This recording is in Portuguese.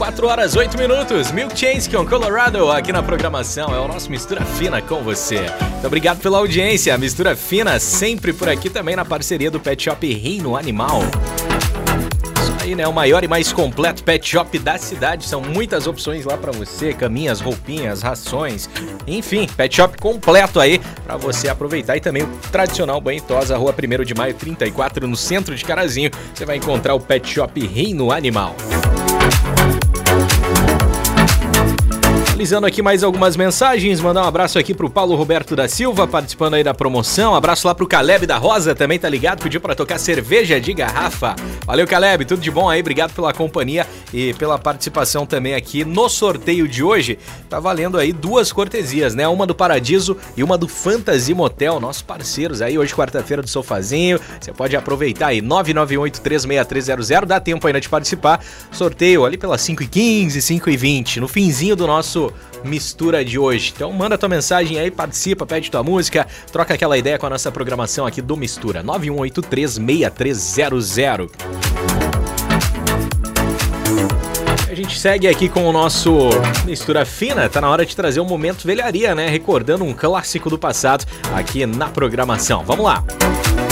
4 horas 8 minutos. Milk Chains com Colorado aqui na programação. É o nosso Mistura Fina com você. Muito obrigado pela audiência. Mistura Fina sempre por aqui também na parceria do Pet Shop Reino Animal. Isso aí, né? O maior e mais completo pet shop da cidade. São muitas opções lá pra você. Caminhas, roupinhas, rações. Enfim, pet shop completo aí pra você aproveitar. E também o tradicional banho e tosa, Rua 1º de Maio 34, no centro de Carazinho. Você vai encontrar o Pet Shop Reino Animal. Analisando aqui mais algumas mensagens, mandar um abraço aqui pro Paulo Roberto da Silva, participando aí da promoção. Abraço lá pro Caleb da Rosa, também tá ligado, pediu pra tocar cerveja de garrafa. Valeu, Caleb, tudo de bom aí, obrigado pela companhia e pela participação também aqui no sorteio de hoje. Tá valendo aí 2 cortesias, né? Uma do Paradiso e uma do Fantasy Motel, nossos parceiros aí, hoje quarta-feira do Sofazinho. Você pode aproveitar aí, 991836300, dá tempo ainda de participar. Sorteio ali pelas 5h15, 5h20, no finzinho do nosso Mistura de hoje. Então manda tua mensagem aí, participa, pede tua música, troca aquela ideia com a nossa programação aqui do Mistura, 91836300. A gente segue aqui com o nosso Mistura Fina, tá na hora de trazer um momento velharia, né? Recordando um clássico do passado aqui na programação. Vamos lá!